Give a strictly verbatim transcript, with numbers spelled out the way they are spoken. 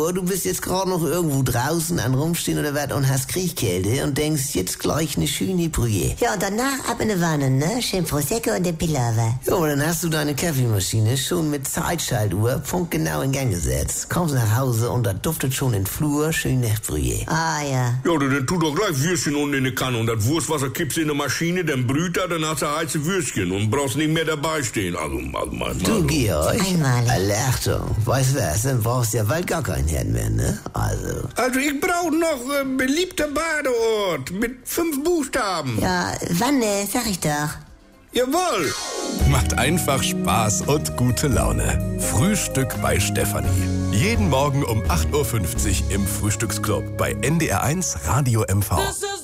Du bist jetzt gerade noch irgendwo draußen an Rumstehen oder was und hast Kriechkälte und denkst, jetzt gleich eine schöne Brühe. Ja, und danach ab in die Wanne, ne? Schön Prosecco und den Pilaver. Ja, aber dann hast du deine Kaffeemaschine schon mit Zeitschaltuhr punktgenau in Gang gesetzt. Kommst nach Hause und da duftet schon in den Flur schön nach Brühe. Ah, ja. Ja, dann tu doch gleich Würstchen unten in die Kanne und das Wurstwasser kippst in die Maschine, dann brüht er, dann hast du heiße Würstchen und brauchst nicht mehr dabei stehen. Also, also, mal, Du, Georg. Einmalig. Alle Achtung. Weißt du was, dann brauchst du ja bald gar keinen Herd mehr, ne? Also. Also, ich brauch noch äh, beliebter Badeort mit fünf Buchstaben. Ja, Wanne, sag ich doch. Jawohl. Macht einfach Spaß und gute Laune. Frühstück bei Stefanie. Jeden Morgen um acht Uhr fünfzig im Frühstücksclub bei N D R eins Radio M V.